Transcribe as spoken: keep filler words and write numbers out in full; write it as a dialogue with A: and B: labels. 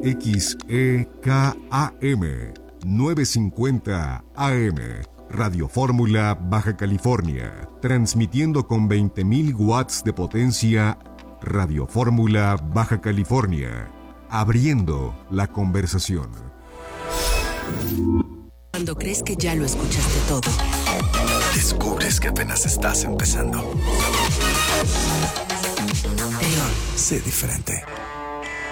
A: X E K A M novecientos cincuenta A M, Radio Fórmula, Baja California, transmitiendo con veinte mil watts de potencia. Radio Fórmula, Baja California, abriendo la conversación.
B: Cuando crees que ya lo escuchaste todo,
C: descubres que apenas estás empezando.
B: Peor.
C: Sé diferente.